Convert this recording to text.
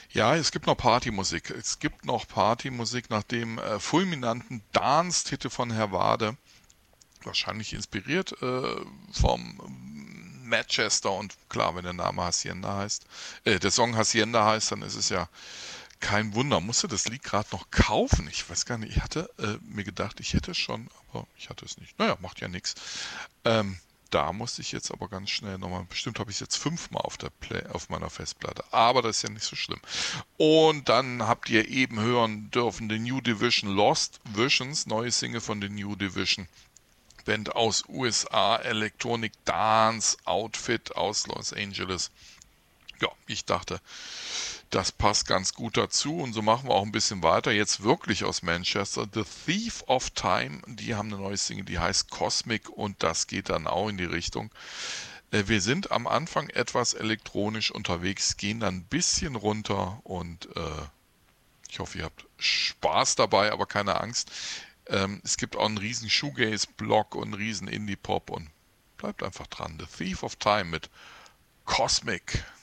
Ja, es gibt noch Partymusik. Es gibt noch Partymusik nach dem fulminanten Dance-Titel von Herr Wade, wahrscheinlich inspiriert vom Manchester und klar, wenn der Name Hacienda heißt, der Song Hacienda heißt, dann ist es ja kein Wunder. Musste das Lied gerade noch kaufen? Ich weiß gar nicht. Ich hatte mir gedacht, ich hätte es schon, aber ich hatte es nicht. Naja, macht ja nichts. Ähm, Da musste ich jetzt aber ganz schnell nochmal, bestimmt habe ich es jetzt fünfmal auf meiner Festplatte, aber das ist ja nicht so schlimm. Und dann habt ihr eben hören dürfen The New Division Lost Visions, neue Single von The New Division. Band aus USA, Electronic Dance Outfit aus Los Angeles. Ja, ich dachte, das passt ganz gut dazu und so machen wir auch ein bisschen weiter. Jetzt wirklich aus Manchester. The Thief of Time, die haben eine neue Single, die heißt Cosmic und das geht dann auch in die Richtung. Wir sind am Anfang etwas elektronisch unterwegs, gehen dann ein bisschen runter und ich hoffe, ihr habt Spaß dabei, aber keine Angst. Es gibt auch einen riesen Shoegaze-Block und einen riesen Indie-Pop und bleibt einfach dran. The Thief of Time mit Cosmic.